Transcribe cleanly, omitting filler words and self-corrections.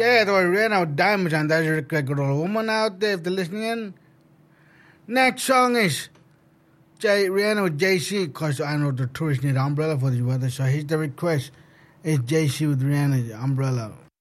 Yeah, though Rihanna with diamonds and there's a girl woman out there if they're listening in. Next song is Rihanna with JC, because I know the tourists need an umbrella for the weather, so here's the request. It's JC with Rihanna, umbrella.